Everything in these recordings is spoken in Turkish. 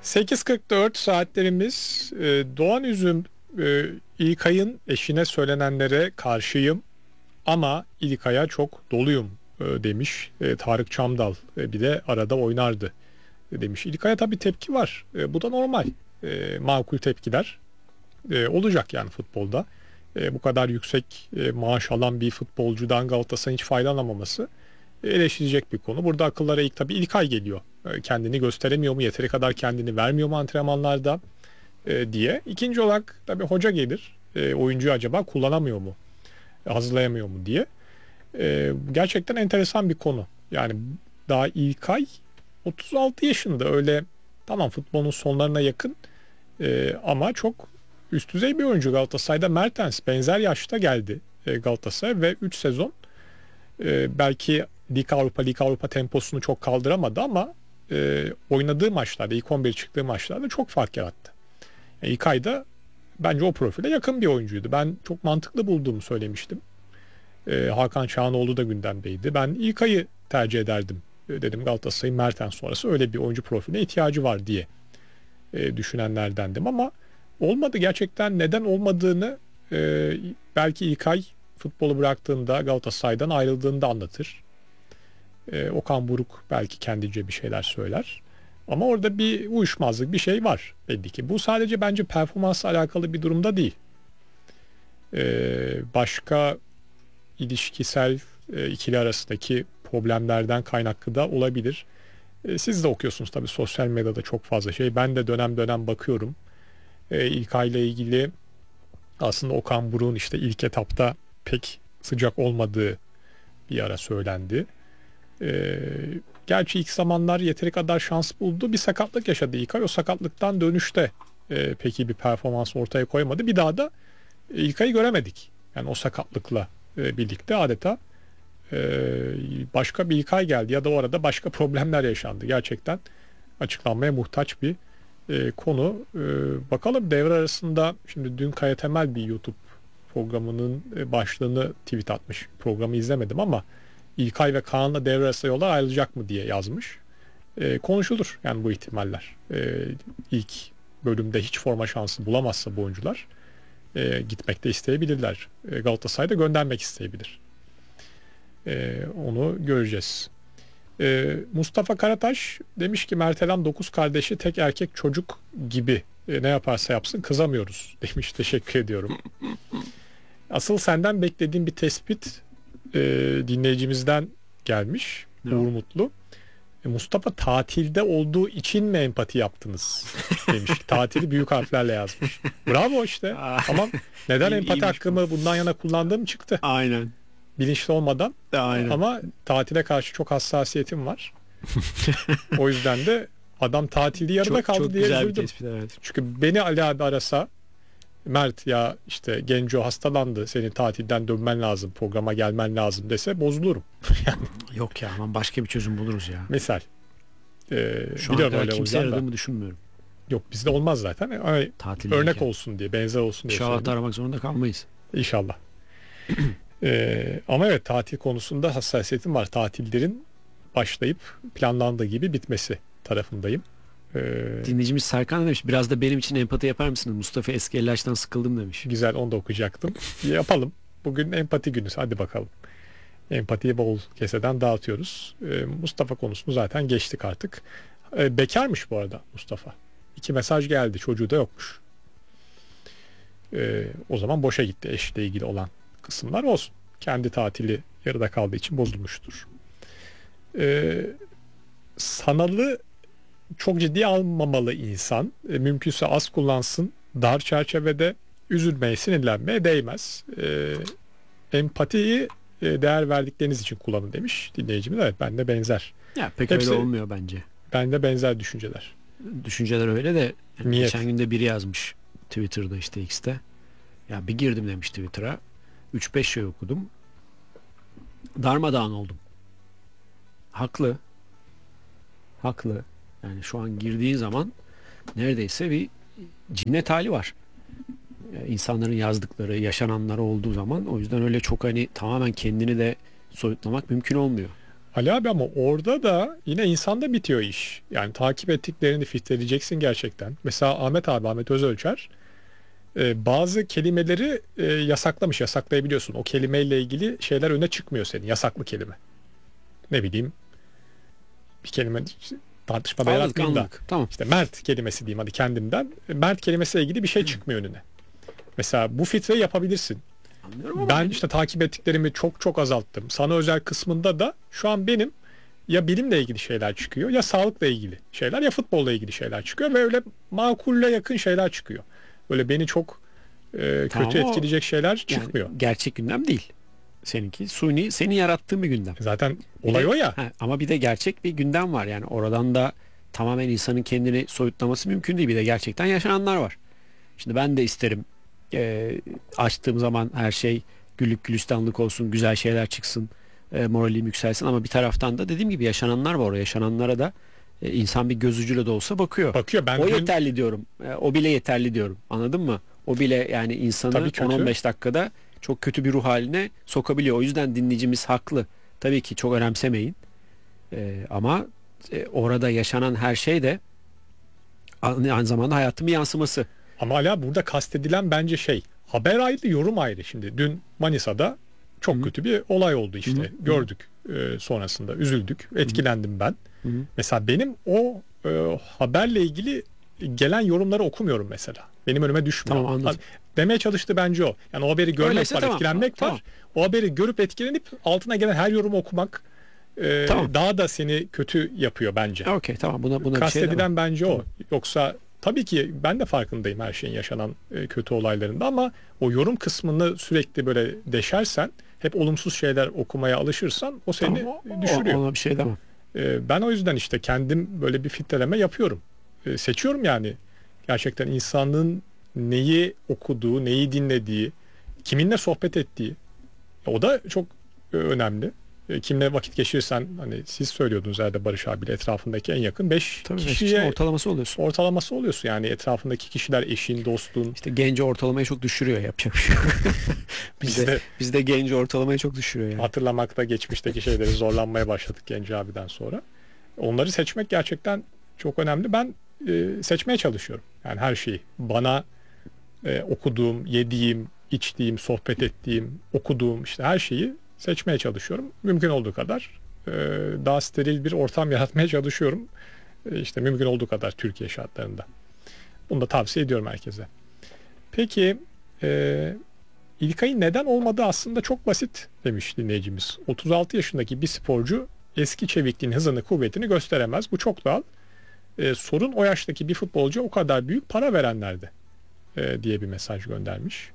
8.44 saatlerimiz. Doğan Üzüm, İlkay'ın eşine söylenenlere karşıyım ama İlkay'a çok doluyum demiş. Tarık Çamdal bir de arada oynardı demiş. İlkay'a tabii tepki var. Bu da normal. Makul tepkiler olacak yani futbolda. Bu kadar yüksek maaş alan bir futbolcudan Galatasaray'ın hiç faydalanamaması eleştirecek bir konu. Burada akıllara ilk tabii İlkay geliyor. Kendini gösteremiyor mu, yeteri kadar kendini vermiyor mu antrenmanlarda diye. İkinci olarak tabii hoca gelir. Oyuncuyu acaba kullanamıyor mu, hazırlayamıyor mu diye. Gerçekten enteresan bir konu. Yani daha İlkay 36 yaşında, öyle tamam futbolun sonlarına yakın ama çok üst düzey bir oyuncu. Galatasaray'da Mertens benzer yaşta geldi Galatasaray ve 3 sezon belki Lig Avrupa temposunu çok kaldıramadı ama oynadığı maçlarda, ilk 11 çıktığı maçlarda çok fark yarattı. İlkay da bence o profile yakın bir oyuncuydu. Ben çok mantıklı bulduğumu söylemiştim. Hakan Çağanoğlu da gündemdeydi. Ben İlkay'ı tercih ederdim. Dedim Galatasaray'ın Mertens sonrası öyle bir oyuncu profiline ihtiyacı var diye düşünenlerdendim ama olmadı. Gerçekten neden olmadığını belki İlkay futbolu bıraktığında, Galatasaray'dan ayrıldığında anlatır. Okan Buruk belki kendince bir şeyler söyler. Ama orada bir uyuşmazlık, bir şey var belli ki. Bu sadece bence performansla alakalı bir durumda değil. Başka ilişkisel ikili arasındaki problemlerden kaynaklı da olabilir. Siz de okuyorsunuz tabii sosyal medyada çok fazla şey. Ben de dönem dönem bakıyorum. İlkay'la ilgili aslında Okan Buruk'un işte ilk etapta pek sıcak olmadığı bir ara söylendi. Gerçi ilk zamanlar yeteri kadar şans buldu. Bir sakatlık yaşadı İlkay. O sakatlıktan dönüşte pek iyi bir performans ortaya koyamadı. Bir daha da İlkay'ı göremedik. Yani o sakatlıkla birlikte adeta başka bir İlkay geldi ya da orada başka problemler yaşandı. Gerçekten açıklanmaya muhtaç bir konu. Bakalım devre arasında, şimdi dün Kaya Temel bir YouTube programının başlığını tweet atmış. Programı izlemedim ama İlkay ve Kaan'la devre arasında yollar ayrılacak mı diye yazmış. Konuşulur yani bu ihtimaller. İlk bölümde hiç forma şansı bulamazsa bu oyuncular gitmek de isteyebilirler. Galatasaray'da göndermek isteyebilir. Onu göreceğiz. Mustafa Karataş demiş ki Mertelam 9 kardeşi tek erkek çocuk gibi ne yaparsa yapsın kızamıyoruz demiş. Teşekkür ediyorum. Asıl senden beklediğim bir tespit dinleyicimizden gelmiş. Ne? Uğur Mutlu. Mustafa tatilde olduğu için mi empati yaptınız demiş. Tatili büyük harflerle yazmış. Bravo işte. Tamam. Neden empati hakkımı bundan yana kullandığım çıktı. Aynen. Bilinçli olmadan. Aynen. Ama tatile karşı çok hassasiyetim var. O yüzden de adam tatili yarıda kaldı çok diye güzel bir üzüldüm. tespit, evet. Çünkü beni Ali abi arasa, Mert ya işte Genco hastalandı, senin tatilden dönmen lazım, programa gelmen lazım dese bozulurum. Yani Yok ya, aman başka bir çözüm buluruz ya. misal. Şu an Biliyorum kadar öyle kimse olacağını da. aradığımı düşünmüyorum. Yok bizde olmaz zaten. Ama Tatildeyken. örnek olsun diye, benzer olsun diye İnşallah da söyledim. aramak zorunda kalmayız. İnşallah. Ama evet, tatil konusunda hassasiyetim var. Tatillerin başlayıp planlandığı gibi bitmesi tarafındayım. Dinleyicimiz Serkan ne demiş? Biraz da benim için empati yapar mısınız? Mustafa eski Ellaç'tan sıkıldım demiş. Güzel, onu da okuyacaktım. Yapalım. Bugün empati günü. Hadi bakalım. Empatiyi bol keseden dağıtıyoruz. Mustafa konusunu zaten geçtik artık. Bekarmış bu arada Mustafa. 2 mesaj geldi. Çocuğu da yokmuş. O zaman boşa gitti eşle ilgili olan kısımlar, olsun. Kendi tatili yarıda kaldığı için bozulmuştur. Sanalı çok ciddi almamalı insan. Mümkünse az kullansın. Dar çerçevede üzülmeye, sinirlenmeye değmez. Empatiyi değer verdikleriniz için kullanın demiş dinleyicimiz. Evet, ben de benzer. Ya pek Hepsi- öyle olmuyor bence. Bende benzer düşünceler. Düşünceler öyle de yani Niyet. geçen günde biri yazmış Twitter'da, işte X'te. Ya bir girdim demiş Twitter'a. 3-5 şey okudum. Darmadağın oldum. Haklı. Haklı. Yani şu an girdiğin zaman neredeyse bir cinnet hali var. İnsanların yazdıkları, yaşananlar olduğu zaman, o yüzden öyle çok hani tamamen kendini de soyutlamak mümkün olmuyor. Ali abi ama orada da yine insanda bitiyor iş. Yani takip ettiklerini filtreleyeceksin gerçekten. Mesela Ahmet abi, Ahmet Özölçer bazı kelimeleri yasaklamış, yasaklayabiliyorsun. O kelimeyle ilgili şeyler öne çıkmıyor senin, yasaklı kelime. Ne bileyim, bir kelime tartışmada yaratmayayım da. Alınganlık. Tamam. İşte Mert kelimesi diyeyim hadi kendimden. Mert kelimesiyle ilgili bir şey çıkmıyor önüne. Mesela bu filtreyi yapabilirsin. Anlıyorum ama Ben işte takip ettiklerimi çok çok azalttım. Sana özel kısmında da şu an benim ya bilimle ilgili şeyler çıkıyor, ya sağlıkla ilgili şeyler, ya futbolla ilgili şeyler çıkıyor ve öyle makulle yakın şeyler çıkıyor. Böyle beni çok tamam, kötü etkileyecek şeyler çıkmıyor. yani gerçek gündem değil. Seninki suni, senin yarattığın bir gündem. Zaten Bir olay de- o ya. Ama bir de gerçek bir gündem var. Yani oradan da tamamen insanın kendini soyutlaması mümkün değil. Bir de gerçekten yaşananlar var. Şimdi ben de isterim açtığım zaman her şey güllük gülistanlık olsun, güzel şeyler çıksın, moralim yükselsin, ama bir taraftan da dediğim gibi yaşananlar var. O yaşananlara da insan bir göz ucuyla da olsa bakıyor. Bakıyor, ben O dün yeterli diyorum. O bile yeterli diyorum. Anladın mı? O bile yani insanı Tabii kötü. 10-15 dakikada çok kötü bir ruh haline sokabiliyor. O yüzden dinleyicimiz haklı. Tabii ki çok önemsemeyin. Ama orada yaşanan her şey de aynı zamanda hayatın bir yansıması. ama hala burada kastedilen bence şey, haber ayrı, yorum ayrı. Şimdi dün Manisa'da çok Hı. kötü bir olay oldu işte. Hı. Gördük, sonrasında üzüldük, etkilendim ben. Hı hı. Mesela benim o haberle ilgili gelen yorumları okumuyorum mesela. Benim önüme düşmüyor. Tamam, anladım. Demeye çalıştı bence o. Yani o haberi görmek Öyleyse var, tamam, etkilenmek tamam. var. O haberi görüp etkilenip altına gelen her yorumu okumak Tamam. daha da seni kötü yapıyor bence. Okey, tamam, buna bir şey Kastedilen demem. bence o. Tamam. Yoksa tabii ki ben de farkındayım her şeyin yaşanan kötü olaylarında, ama o yorum kısmını sürekli böyle deşersen, hep olumsuz şeyler okumaya alışırsan o seni Tamam, düşürüyor. ona bir şey demem. Ben o yüzden işte kendim böyle bir filtreleme yapıyorum. Seçiyorum yani. Gerçekten insanın neyi okuduğu, neyi dinlediği, kiminle sohbet ettiği. O da çok önemli. Kimle vakit geçirirsen, hani siz söylüyordunuz herhalde Barış abiyle, etrafındaki en yakın 5 Tabii 5 kişiye kişinin ortalaması oluyorsun. ortalaması oluyorsun. Yani etrafındaki kişiler, eşin, dostun. İşte genci ortalamayı çok düşürüyor, yapacak bir şey yok. Biz Bizde genci ortalamayı çok düşürüyor yani. hatırlamakta geçmişteki şeyleri zorlanmaya başladık Genci abiden sonra. Onları seçmek gerçekten çok önemli. Ben seçmeye çalışıyorum. Yani her şeyi. Bana okuduğum, yediğim, içtiğim, sohbet ettiğim, okuduğum, işte her şeyi seçmeye çalışıyorum. Mümkün olduğu kadar daha steril bir ortam yaratmaya çalışıyorum. İşte mümkün olduğu kadar Türkiye şartlarında. Bunu da tavsiye ediyorum herkese. Peki İlkay'ın neden olmadığı aslında çok basit demiş dinleyicimiz. 36 yaşındaki bir sporcu eski çevikliğin hızını, kuvvetini gösteremez. Bu çok doğal. Sorun o yaştaki bir futbolcu o kadar büyük para verenlerde diye bir mesaj göndermiş.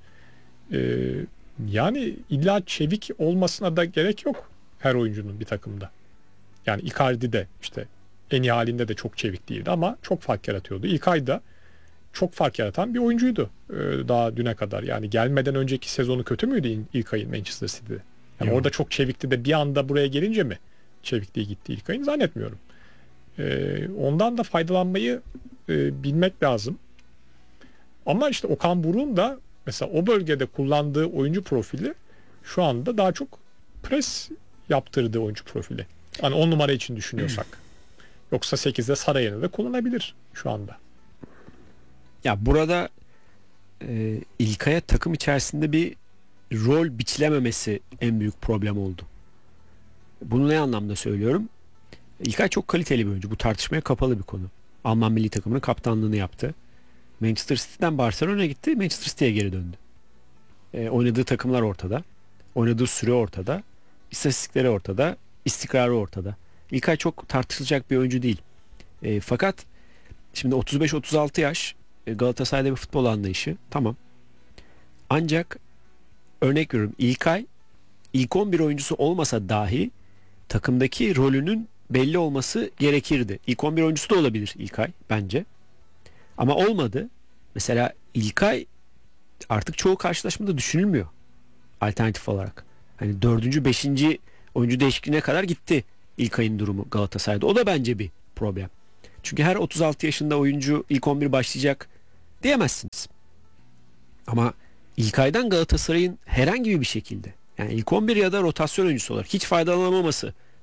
Yani illa çevik olmasına da gerek yok her oyuncunun bir takımda. Yani Icardi de işte en iyi halinde de çok çevik değildi ama çok fark yaratıyordu. İlkay da çok fark yaratan bir oyuncuydu daha düne kadar. Yani gelmeden önceki sezonu kötü müydü İlkay'ın Manchester City'de? Yani Yok. orada çok çevikti de bir anda buraya gelince mi çevikliği gitti İlkay'ın, zannetmiyorum. Ondan da faydalanmayı bilmek lazım. Ama işte Okan Buruk'un da mesela o bölgede kullandığı oyuncu profili şu anda daha çok pres yaptırdığı oyuncu profili. Hani 10 numara için düşünüyorsak. Yoksa 8'de Sarayer'i de kullanabilir şu anda. Ya burada İlkay'a takım içerisinde bir rol biçilememesi en büyük problem oldu. Bunu ne anlamda söylüyorum? İlkay çok kaliteli bir oyuncu. Bu tartışmaya kapalı bir konu. Alman milli takımının kaptanlığını yaptı. Manchester City'den Barcelona'ya gitti. Manchester City'ye geri döndü. Oynadığı takımlar ortada. Oynadığı süre ortada. İstatistikleri ortada. İstikrarı ortada. İlkay çok tartışılacak bir oyuncu değil. Fakat şimdi 35-36 yaş, Galatasaray'da bir futbol anlayışı. Tamam. Ancak örnek veriyorum, İlkay ilk 11 oyuncusu olmasa dahi takımdaki rolünün belli olması gerekirdi. İlk 11 oyuncusu da olabilir İlkay bence. Ama olmadı. Mesela İlkay artık çoğu karşılaşmada düşünülmüyor alternatif olarak. Hani 4. 5. oyuncu değişikliğine kadar gitti İlkay'ın durumu Galatasaray'da. O da bence bir problem. Çünkü her 36 yaşında oyuncu ilk 11 başlayacak diyemezsiniz. Ama İlkay'dan Galatasaray'ın herhangi bir şekilde, yani ilk 11 ya da rotasyon oyuncusu olarak hiç faydalanamaması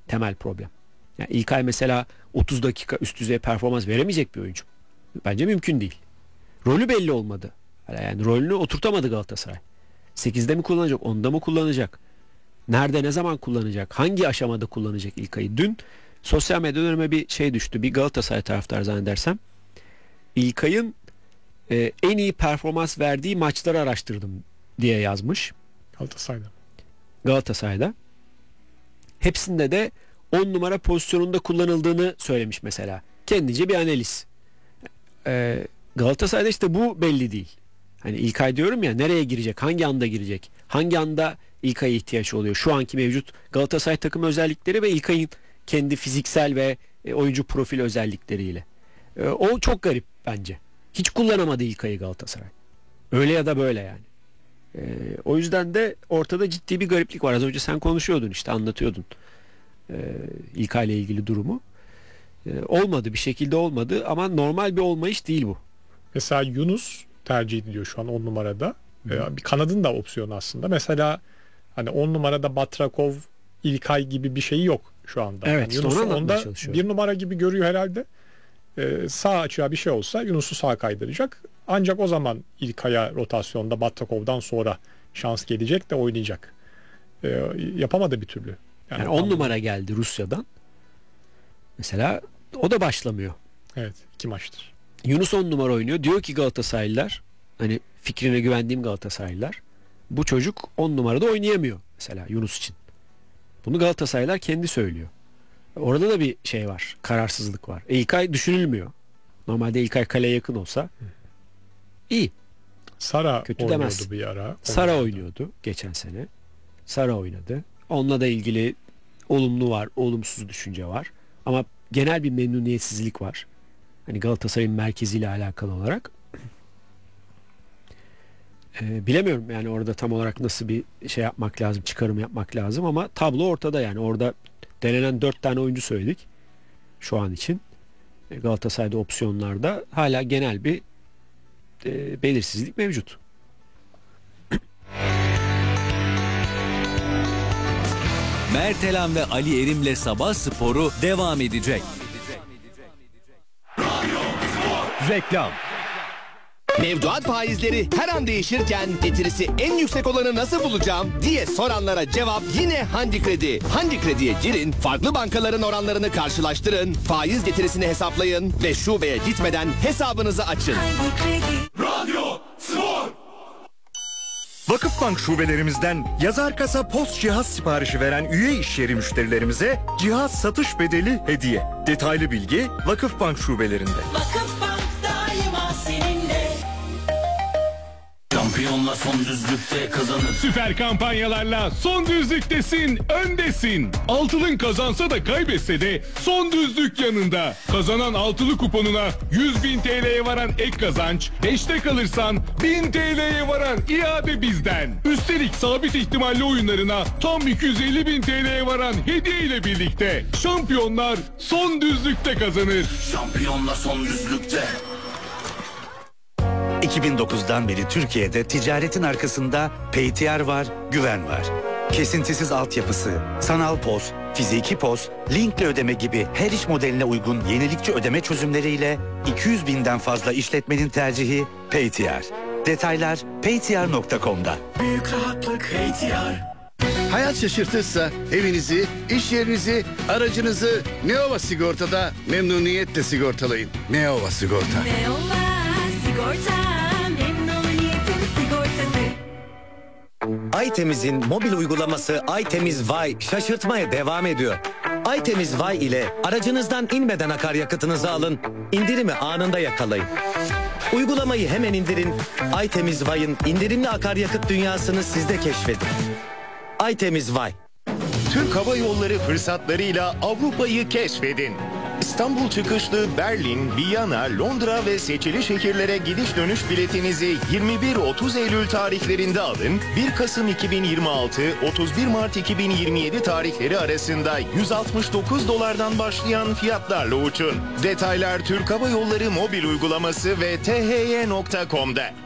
temel problem. Yani İlkay mesela 30 dakika üst düzey performans veremeyecek bir oyuncu. Bence mümkün değil. Rolü belli olmadı. Yani rolünü oturtamadı Galatasaray. 8'de mi kullanacak, 10'da mı kullanacak? Nerede, ne zaman kullanacak? Hangi aşamada kullanacak İlkay'ı? Dün sosyal medyada önüme bir şey düştü. Bir Galatasaray taraftarı zannedersem. İlkay'ın en iyi performans verdiği maçları araştırdım diye yazmış. Galatasaray'da. Hepsinde de 10 numara pozisyonunda kullanıldığını söylemiş mesela. Kendince bir analiz. Galatasaray'da işte bu belli değil. Hani İlkay diyorum ya, nereye girecek, hangi anda girecek, hangi anda İlkay'a ihtiyaç oluyor. Şu anki mevcut Galatasaray takım özellikleri ve İlkay'ın kendi fiziksel ve oyuncu profil özellikleriyle. O çok garip bence. Hiç kullanamadı İlkay'ı Galatasaray. Öyle ya da böyle yani. O yüzden de ortada ciddi bir gariplik var. Az önce sen konuşuyordun, işte anlatıyordun İlkay'la ilgili durumu. Olmadı, bir şekilde olmadı ama normal bir olmayış değil bu. Mesela Yunus tercih ediliyor şu an 10 numarada. Bir kanadın da opsiyonu aslında. Mesela hani 10 numarada Batrakov, İlkay gibi bir şey yok şu anda. Evet, yani Yunus'u onda bir numara gibi görüyor herhalde. Sağ açığa bir şey olsa Yunus'u sağa kaydıracak. Ancak o zaman İlkay'a rotasyonda Batrakov'dan sonra şans gelecek de oynayacak. Yapamadı bir türlü. Yani 10 numara geldi Rusya'dan. Mesela o da başlamıyor. Evet, 2 maçtır. Yunus 10 numara oynuyor. Diyor ki Galatasaraylılar, hani fikrine güvendiğim Galatasaraylılar, bu çocuk 10 numarada oynayamıyor mesela Yunus için. Bunu Galatasaraylılar kendi söylüyor. Orada da bir şey var. Kararsızlık var. İlkay düşünülmüyor. Normalde İlkay kaleye yakın olsa iyi. Sara kötü oynuyordu demez. Bir ara. Sara oynuyordu geçen sene. Sara oynadı. Onunla da ilgili olumlu var, olumsuz düşünce var. Ama genel bir memnuniyetsizlik var. Hani Galatasaray'ın merkeziyle alakalı olarak. Bilemiyorum yani orada tam olarak nasıl bir şey yapmak lazım, çıkarım yapmak lazım ama tablo ortada yani. Orada denenen 4 tane oyuncu söyledik şu an için. Galatasaray'da opsiyonlarda hala genel bir belirsizlik mevcut. Mertelan ve Ali Erim'le Sabah Sporu devam edecek. Reklam. Mevduat faizleri her an değişirken getirisi en yüksek olanı nasıl bulacağım diye soranlara cevap yine Handi Kredi. Handi Kredi'ye girin, farklı bankaların oranlarını karşılaştırın, faiz getirisini hesaplayın ve şubeye gitmeden hesabınızı açın. Radyo Spor. Vakıfbank şubelerimizden yazar kasa post cihaz siparişi veren üye işyeri müşterilerimize cihaz satış bedeli hediye. Detaylı bilgi Vakıfbank şubelerinde. Vakıfbank daima seninle. Şampiyonla son düzlükte kazanır. Süper kampanyalarla son düzlüktesin, öndesin. Altılın kazansa da kaybetse de son düzlük yanında. Kazanan altılı kuponuna 100.000 TL'ye varan ek kazanç, 5'te kalırsan 1000 TL'ye varan iade bizden. Üstelik sabit ihtimalli oyunlarına tam 250.000 TL'ye varan hediye ile birlikte şampiyonlar son düzlükte kazanır. Şampiyonla son düzlükte. 2009'dan beri Türkiye'de ticaretin arkasında PTR var, güven var. Kesintisiz altyapısı, sanal POS, fiziki POS, linkli ödeme gibi her iş modeline uygun yenilikçi ödeme çözümleriyle 200.000'den fazla işletmenin tercihi PTR. Detaylar ptr.com'da. Büyük rahatlık PTR. Hayat şaşırtırsa evinizi, iş yerinizi, aracınızı Neova Sigorta'da memnuniyetle sigortalayın. Neova Sigorta. Neova Sigorta. Memnuniyetin sigortası. Aytemiz'in mobil uygulaması Aytemiz Vay şaşırtmaya devam ediyor. Aytemiz Vay ile aracınızdan inmeden akaryakıtınızı alın, indirimi anında yakalayın. Uygulamayı hemen indirin, Aytemiz Vay'ın indirimli akaryakıt dünyasını siz de keşfedin. Aytemiz Vay. Türk Hava Yolları fırsatlarıyla Avrupa'yı keşfedin. İstanbul çıkışlı Berlin, Viyana, Londra ve seçili şehirlere gidiş dönüş biletinizi 21-30 Eylül tarihlerinde alın. 1 Kasım 2026-31 Mart 2027 tarihleri arasında 169 dolardan başlayan fiyatlarla uçun. Detaylar Türk Hava Yolları mobil uygulaması ve thy.com'da.